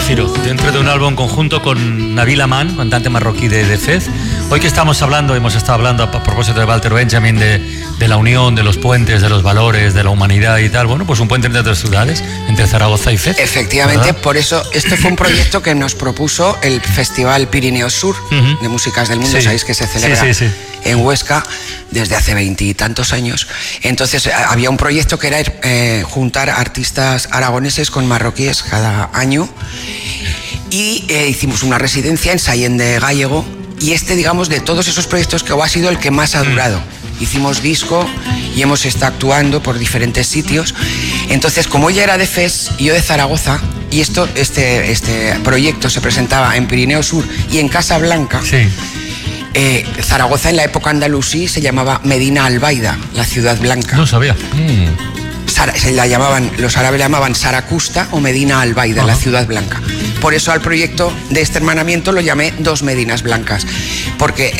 Ciro, dentro de un álbum conjunto con Nabil Aman, cantante marroquí de Fez. Hoy que hemos estado hablando a propósito de Walter Benjamin, de la unión, de los puentes, de los valores, de la humanidad y tal. Bueno, pues un puente entre dos ciudades, entre Zaragoza y Fez. Efectivamente, ¿verdad? por eso este fue un proyecto que nos propuso el Festival Pirineos Sur de Músicas del Mundo, Sí. sabéis que se celebra en Huesca desde hace 20 y tantos años. Entonces había un proyecto que era juntar artistas aragoneses con marroquíes cada año y hicimos una residencia en Sallén de Gállego y digamos, de todos esos proyectos que ha sido el que más ha durado. Hicimos disco y hemos estado actuando por diferentes sitios. Entonces, como ella era de Fez y yo de Zaragoza, y este proyecto se presentaba en Pirineo Sur y en Casablanca, Zaragoza en la época andalusí se llamaba Medina Albaida, la ciudad blanca. No sabía. Los árabes la llamaban Saracusta o Medina Albaida, la ciudad blanca. Por eso al proyecto de este hermanamiento lo llamé Dos Medinas Blancas, porque